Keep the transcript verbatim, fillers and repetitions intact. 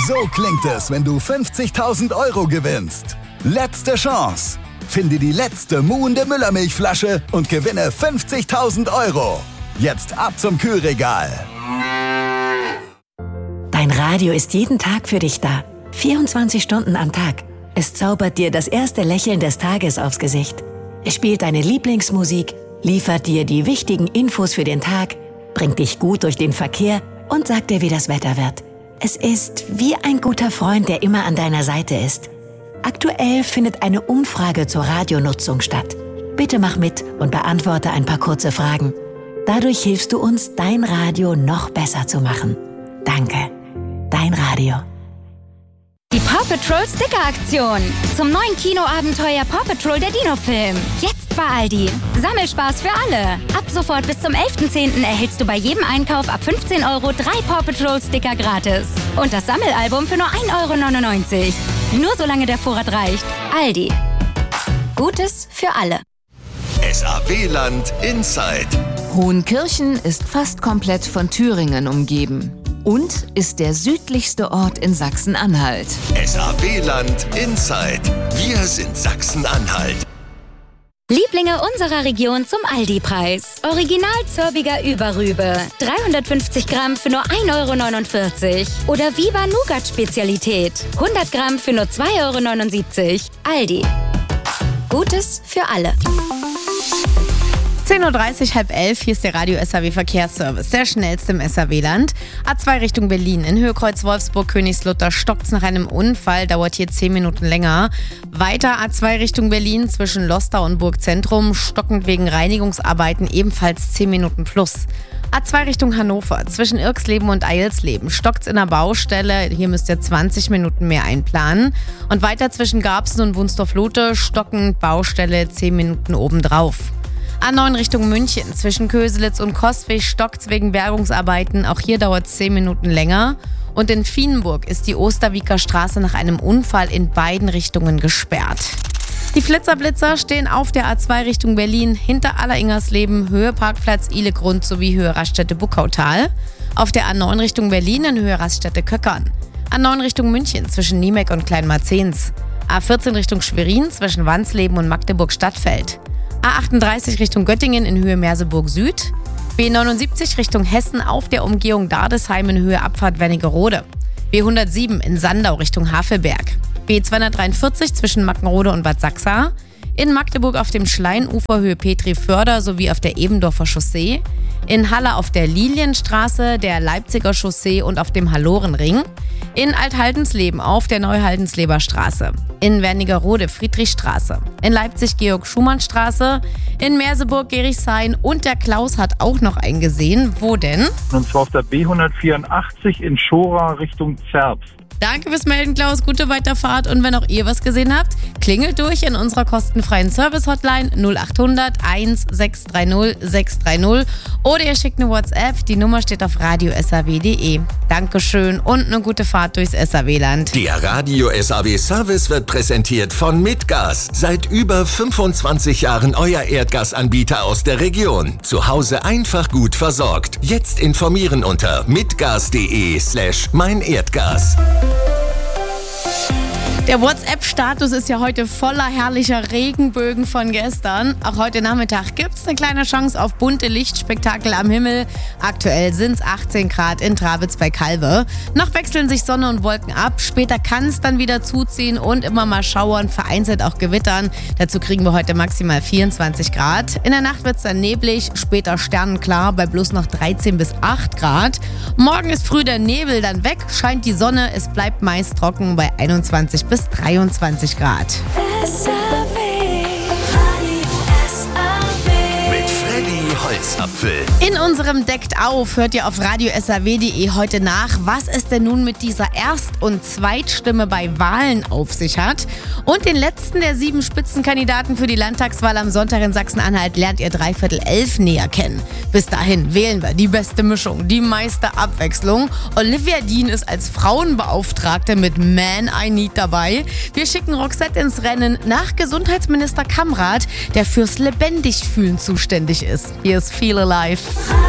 So klingt es, wenn du fünfzigtausend Euro gewinnst. Letzte Chance. Finde die letzte muhende Müllermilchflasche und gewinne fünfzigtausend Euro. Jetzt ab zum Kühlregal. Dein Radio ist jeden Tag für dich da. vierundzwanzig Stunden am Tag. Es zaubert dir das erste Lächeln des Tages aufs Gesicht. Es spielt deine Lieblingsmusik, liefert dir die wichtigen Infos für den Tag, bringt dich gut durch den Verkehr und sagt dir, wie das Wetter wird. Es ist wie ein guter Freund, der immer an deiner Seite ist. Aktuell findet eine Umfrage zur Radionutzung statt. Bitte mach mit und beantworte ein paar kurze Fragen. Dadurch hilfst du uns, dein Radio noch besser zu machen. Danke. Dein Radio. Die Paw Patrol Sticker-Aktion. Zum neuen Kinoabenteuer Paw Patrol der Dino-Film. Jetzt bei Aldi. Sammelspaß für alle. Ab sofort bis zum elften zehnten erhältst du bei jedem Einkauf ab fünfzehn Euro drei Paw Patrol Sticker gratis. Und das Sammelalbum für nur ein Euro neunundneunzig. Nur solange der Vorrat reicht. Aldi. Gutes für alle. S A W-Land Inside. Hohenkirchen ist fast komplett von Thüringen umgeben und ist der südlichste Ort in Sachsen-Anhalt. S A W-Land Inside. Wir sind Sachsen-Anhalt. Lieblinge unserer Region zum Aldi-Preis. Original Zörbiger Überrübe. dreihundertfünfzig Gramm für nur ein Euro neunundvierzig. Oder Viva Nougat Spezialität. hundert Gramm für nur zwei Euro neunundsiebzig. Aldi. Gutes für alle. zehn Uhr dreißig, halb elf, hier ist der Radio S A W Verkehrsservice, der schnellste im S A W-Land. A zwei Richtung Berlin, in Höhe Kreuz Wolfsburg, Königslutter, stockt's nach einem Unfall, dauert hier zehn Minuten länger. Weiter A zwei Richtung Berlin, zwischen Lostar und Burgzentrum, stockend wegen Reinigungsarbeiten, ebenfalls zehn Minuten plus. A zwei Richtung Hannover, zwischen Irksleben und Eilsleben, stockt's in der Baustelle, hier müsst ihr zwanzig Minuten mehr einplanen. Und weiter zwischen Garbsen und Wunstorf-Lute, stockend Baustelle, zehn Minuten obendrauf. A neun Richtung München, zwischen Köselitz und Coswig stockt's wegen Bergungsarbeiten, auch hier dauert es zehn Minuten länger. Und in Vienenburg ist die Osterwieker Straße nach einem Unfall in beiden Richtungen gesperrt. Die Flitzerblitzer stehen auf der A zwei Richtung Berlin, hinter Alleringersleben, Höhe Parkplatz Ihlegrund sowie Höhe Raststätte Buckautal. Auf der A neun Richtung Berlin in Höhe Raststätte Köckern. A neun Richtung München zwischen Niemek und Kleinmarzens. A vierzehn Richtung Schwerin zwischen Wansleben und Magdeburg-Stadtfeld. A achtunddreißig Richtung Göttingen in Höhe Merseburg Süd. B neunundsiebzig Richtung Hessen auf der Umgehung Dardesheim in Höhe Abfahrt Wernigerode. B hundertsieben in Sandau Richtung Havelberg. B zweihundertdreiundvierzig zwischen Mackenrode und Bad Sachsa. In Magdeburg auf dem Schleinufer Höhe Petri-Förder sowie auf der Ebendorfer Chaussee. In Halle auf der Lilienstraße, der Leipziger Chaussee und auf dem Hallorenring. In Althaldensleben auf der Neuhaldensleber Straße. In Wernigerode Friedrichstraße. In Leipzig Georg-Schumann-Straße. In Merseburg Gerichshain und der Klaus hat auch noch einen gesehen. Wo denn? Und zwar auf der B hundertvierundachtzig in Schora Richtung Zerbst. Danke fürs Melden, Klaus. Gute Weiterfahrt. Und wenn auch ihr was gesehen habt, klingelt durch in unserer kostenfreien Service-Hotline null achthundert eins sechs drei null sechs drei null oder ihr schickt eine WhatsApp. Die Nummer steht auf radio s a w punkt d e. Dankeschön und eine gute Fahrt durchs S A W-Land. Der Radio S A W Service wird präsentiert von Mitgas. Seit über fünfundzwanzig Jahren euer Erdgasanbieter aus der Region. Zu Hause einfach gut versorgt. Jetzt informieren unter mitgas.de slash mein Erdgas. Der WhatsApp-Status ist ja heute voller herrlicher Regenbögen von gestern. Auch heute Nachmittag gibt es eine kleine Chance auf bunte Lichtspektakel am Himmel. Aktuell sind es achtzehn Grad in Trawitz bei Calve. Noch wechseln sich Sonne und Wolken ab. Später kann es dann wieder zuziehen und immer mal schauern, vereinzelt auch gewittern. Dazu kriegen wir heute maximal vierundzwanzig Grad. In der Nacht wird es dann neblig, später sternenklar bei bloß noch dreizehn bis acht Grad. Morgen ist früh der Nebel dann weg, scheint die Sonne, es bleibt meist trocken bei einundzwanzig bis dreiundzwanzig Grad. Mit Freddy Holzapfel. In unserem Deckt auf hört ihr auf radio s a w punkt d e heute nach, was es denn nun mit dieser Erst- und Zweitstimme bei Wahlen auf sich hat. Und den letzten der sieben Spitzenkandidaten für die Landtagswahl am Sonntag in Sachsen-Anhalt lernt ihr dreiviertel elf näher kennen. Bis dahin wählen wir die beste Mischung, die meiste Abwechslung. Olivia Dean ist als Frauenbeauftragte mit Man I Need dabei. Wir schicken Roxette ins Rennen nach Gesundheitsminister Kamrat, der fürs Lebendigfühlen zuständig ist. Hier ist Feel Alive.